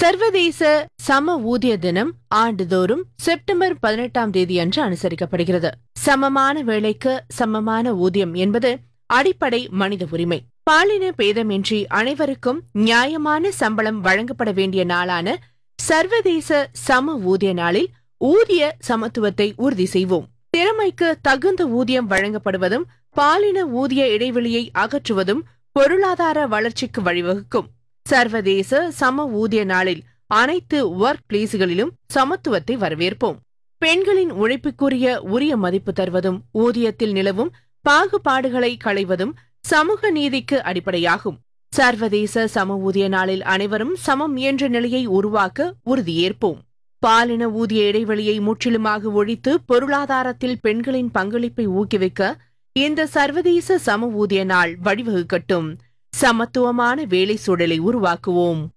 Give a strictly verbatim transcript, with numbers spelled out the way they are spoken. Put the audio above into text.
சர்வதேச சம ஊதிய தினம் ஆண்டுதோறும் செப்டம்பர் பதினெட்டாம் தேதி அன்று அனுசரிக்கப்படுகிறது. சமமான வேலைக்கு சமமான ஊதியம் என்பது அடிப்படை மனித உரிமை. பாலின பேதமின்றி அனைவருக்கும் நியாயமான சம்பளம் வழங்கப்பட வேண்டிய நாளான சர்வதேச சம ஊதிய நாளில் ஊதிய சமத்துவத்தை உறுதி செய்வோம். திறமைக்கு தகுந்த ஊதியம் வழங்கப்படுவதும் பாலின ஊதிய இடைவெளியை அகற்றுவதும் பொருளாதார வளர்ச்சிக்கு வழிவகுக்கும். சர்வதேச சம ஊதிய நாளில் அனைத்து ஒர்க் பிளேஸ்களிலும் சமத்துவத்தை வரவேற்போம். பெண்களின் உழைப்புக்குரிய உரிய மதிப்பு தருவதும் ஊதியத்தில் நிலவும் பாகுபாடுகளை களைவதும் சமூக நீதிக்கு அடிப்படையாகும். சர்வதேச சம ஊதிய நாளில் அனைவரும் சமம் என்ற நிலையை உருவாக்க உறுதியேற்போம். பாலின ஊதிய இடைவெளியை முற்றிலுமாக ஒழித்து பொருளாதாரத்தில் பெண்களின் பங்களிப்பை ஊக்குவிக்க இந்த சர்வதேச சம ஊதிய நாள் வழிவகுக்கட்டும். சமத்துவமான வேலை சூழலை உருவாக்குவோம்.